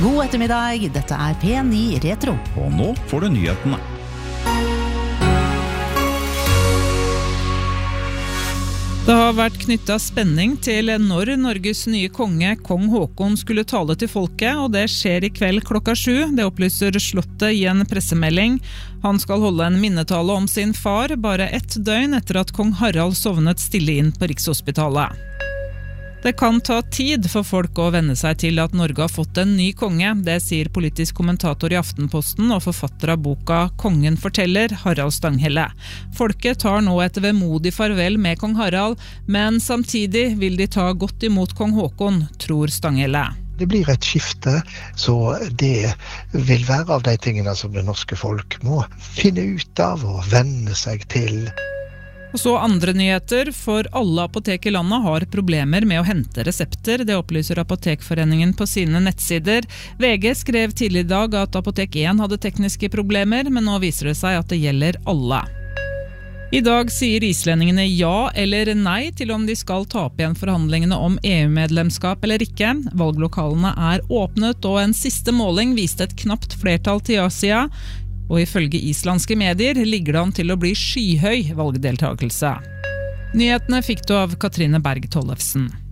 God ettermiddag, dette P9 Retro. Og nå får du nyhetene. Det har vært knyttet spenning til når Norges nye konge, kong Haakon, skulle tale til folket, og det skjer i kveld klokka 7. Det opplyser Slottet i en pressemelding. Han skal holde en minnetale om sin far, bare 1 døgn etter at kong Harald sovnet stille inn på Rikshospitalet. Det kan ta tid for folk å venne seg til at Norge har fått en ny konge. Det sier politisk kommentator i Aftenposten og forfatter av boka «Kongen forteller», Harald Stanghelle. Folket tar nå et vemodig farvel med kong Harald, men samtidig vil de ta godt imot kong Haakon, tror Stanghelle. Det blir et skifte, så det vil være av de tingene som det norske folk må finne ut av og venne seg til. Og så andre nyheter, for alle apotek i landet har problemer med å hente resepter. Det opplyser Apotekforeningen på sine nettsider. VG skrev tidlig i dag at Apotek 1 hadde tekniske problemer, men nå viser det seg at det gjelder alle. I dag sier islendingene ja eller nei til om de skal ta opp igjen forhandlingene om EU-medlemskap eller ikke. Valglokalene er åpnet, og en siste måling viste et knapt flertall til ja-sida. Og ifølge islandske medier ligger det an til å bli skyhøy valgdeltakelse. Nyhetene fikk du av Katrine Berg Tollefsen.